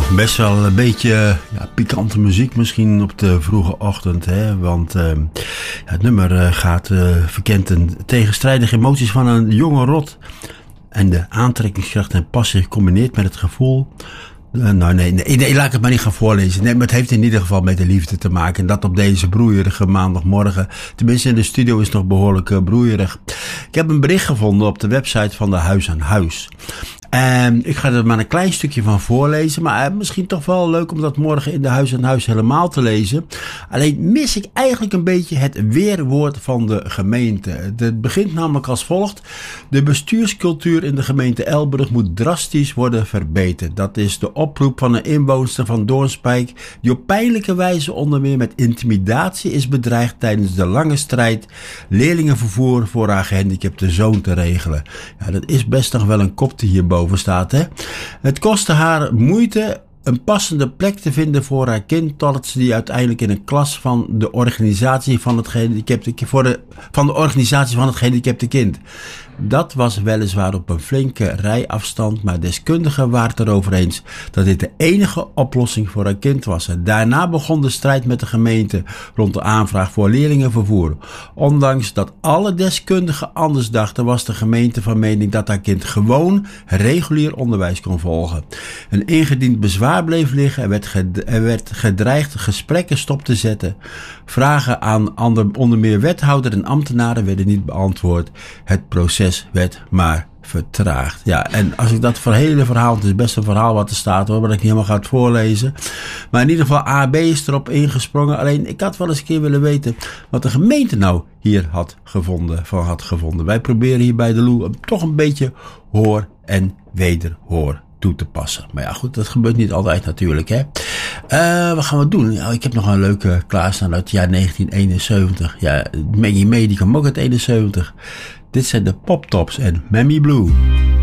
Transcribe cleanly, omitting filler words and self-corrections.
Best wel een beetje pikante muziek misschien op de vroege ochtend. Hè? Want het nummer verkent een tegenstrijdige emoties van een jonge rot. En de aantrekkingskracht en passie gecombineerd met het gevoel. Nee, laat ik het maar niet gaan voorlezen. Nee, maar het heeft in ieder geval met de liefde te maken. En dat op deze broeierige maandagmorgen. Tenminste, in de studio is het nog behoorlijk broeierig. Ik heb een bericht gevonden op de website van de Huis aan Huis. En ik ga er maar een klein stukje van voorlezen. Maar misschien toch wel leuk om dat morgen in de Huis aan Huis helemaal te lezen. Alleen mis ik eigenlijk een beetje het weerwoord van de gemeente. Het begint namelijk als volgt. De bestuurscultuur in de gemeente Elburg moet drastisch worden verbeterd. Dat is de oproep van een inwoonster van Doornspijk. Die op pijnlijke wijze onder meer met intimidatie is bedreigd tijdens de lange strijd leerlingenvervoer voor haar gehandicapte zoon te regelen. Ja, dat is best nog wel een kop die hierboven staat, hè. Het kostte haar moeite een passende plek te vinden voor haar kind, totdat ze die uiteindelijk in een klas van de organisatie van het gehandicapte kind. Dat was weliswaar op een flinke rijafstand, maar deskundigen waren het erover eens dat dit de enige oplossing voor haar kind was. En daarna begon de strijd met de gemeente rond de aanvraag voor leerlingenvervoer. Ondanks dat alle deskundigen anders dachten, was de gemeente van mening dat haar kind gewoon regulier onderwijs kon volgen. Een ingediend bezwaar bleef liggen en werd gedreigd gesprekken stop te zetten. Vragen aan onder meer wethouder en ambtenaren werden niet beantwoord. Het proces werd maar vertraagd. Ja, en als ik dat hele verhaal, het is best een verhaal wat er staat hoor, wat ik niet helemaal ga voorlezen. Maar in ieder geval AB is erop ingesprongen. Alleen ik had wel eens een keer willen weten wat de gemeente nou hier had gevonden. Wij proberen hier bij de Loo toch een beetje hoor en wederhoor toe te passen. Maar ja, goed, dat gebeurt niet altijd natuurlijk, hè. Wat gaan we doen? Nou, ik heb nog een leuke klaarstaan uit het jaar 1971. Ja, Maggie May, die kwam ook uit 71. Dit zijn de Pop Tops en Mammy Blue.